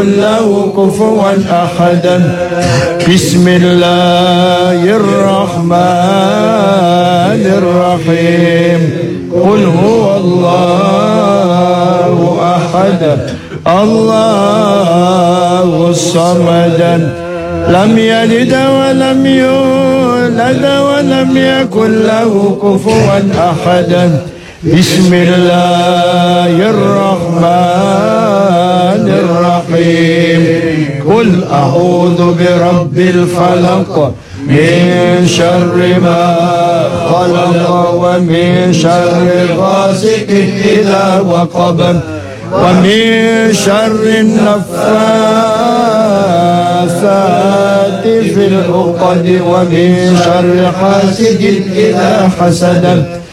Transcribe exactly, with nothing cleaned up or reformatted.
له كفوا أحدا. بسم الله الرحمن الرحيم. قل هو الله أحد الله الصمد لم يلد ولم يولد ولم يكن له كفوا أحدا. بسم الله الرحمن الرحيم. قل أعوذ برب الفلق من شر ما خلق ومن شر غاسق إذا وقب ومن شر النفاثات في العقد ومن شر حاسد إذا حسد.